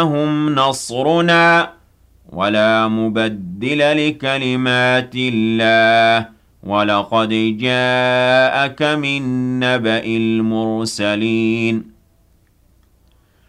هم نصرنا ولا مبدل لكلمات الله ولقد جاءك من نبأ المرسلين